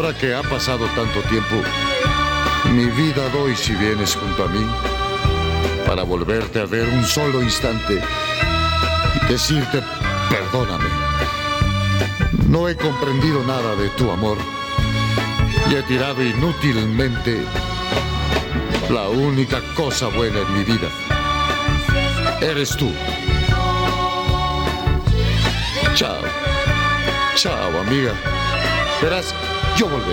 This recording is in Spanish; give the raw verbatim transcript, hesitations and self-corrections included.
Ahora que ha pasado tanto tiempo, mi vida doy si vienes junto a mí para volverte a ver un solo instante y decirte perdóname. No he comprendido nada de tu amor y he tirado inútilmente la única cosa buena en mi vida. Eres tú. Chao. Chao, amiga. Verás, yo volveré.